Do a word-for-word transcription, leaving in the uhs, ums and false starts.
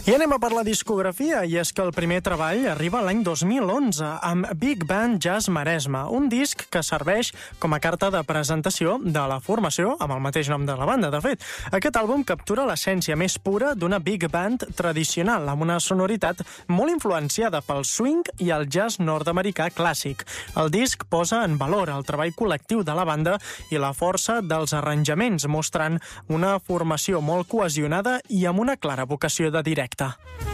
I anem a per la discografia, i és que el primer treball arriba l'any dos mil onze amb Big Band Jazz Maresme, un disc que serveix com a carta de presentació de la formació, amb el mateix nom de la banda, de fet. Aquest àlbum captura l'essència més pura d'una big band tradicional, amb una sonoritat molt influenciada pel swing i el jazz nord-americà clàssic. El disc posa en valor el treball col·lectiu de la banda i la força dels arranjaments, mostrant una formació molt cohesionada i amb una clara vocació de directe.